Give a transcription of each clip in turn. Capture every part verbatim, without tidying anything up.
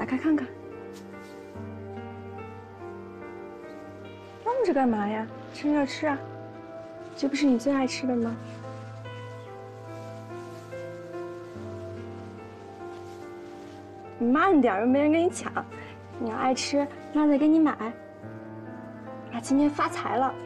开看看。弄着干嘛呀？趁热吃啊！这不是你最爱吃的吗？你慢点，又没人跟你抢。你要爱吃，妈再给你买。爸今天发财了。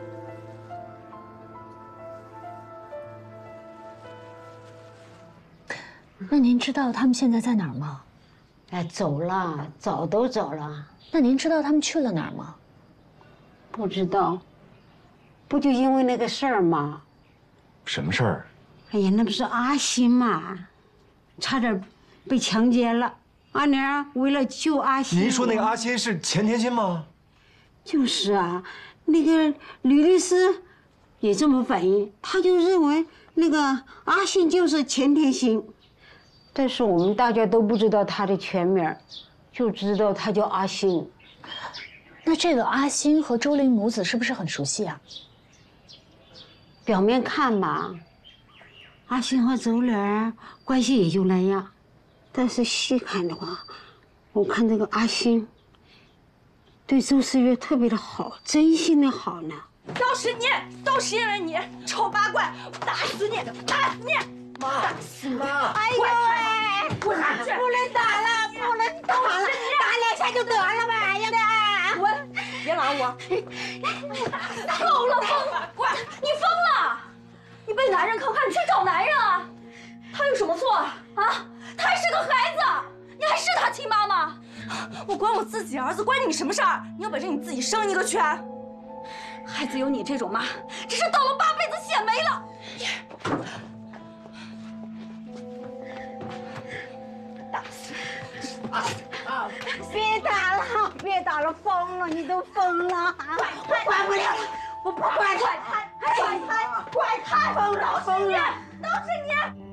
那您知道他们现在在哪儿吗？ 哎，走了，早都走了。 那您知道他们去了哪儿吗？ 不知道，不就因为那个事儿吗？ 什么事儿？ 哎呀，那不是阿新嘛，差点被强奸了。俺娘为了救阿新， 您说那个阿新是钱天心吗？ 就是啊，那个吕律师也这么反映，他就认为那个阿新就是钱天心，但是我们大家都不知道他的全名，就知道他叫阿新。 那这个阿新和周玲母子是不是很熟悉啊？ 表面看吧，阿新和周玲关系也就那样，但是细看的话，我看这个阿新对周思月特别的好，真心的好呢。 都是你，都是因为你，丑八怪！我打死你，打死你！ 妈， 打死你！ 妈！ 哎呦喂， 滚出去！ 不能打了，不能打了，打两下就得了呗，呀的！ 滚！别拦我！够了，疯了！滚！你疯了！你被男人坑害，你去找男人啊！他有什么错啊？他还是个孩子，你还是他亲妈吗？我管我自己儿子，关你什么事儿？你有本事你自己生一个去！孩子有你这种妈，真是倒了八辈子血霉了！打死你！ 啊！别打了，别打了，疯了，你都疯了！我管不了了，我不管了！ 怪他，怪他，怪他！ 疯了，疯了， 都是你！